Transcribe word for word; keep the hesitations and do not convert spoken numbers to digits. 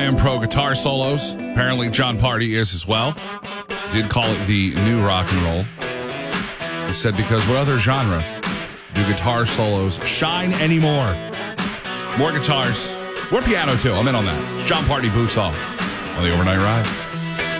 I am pro guitar solos. Apparently, John Party is as well. Did call it the new rock and roll. He said, because what other genre do guitar solos shine anymore? More guitars. More piano, too. I'm in on that. It's John Party Boots Off on the Overnight Ride.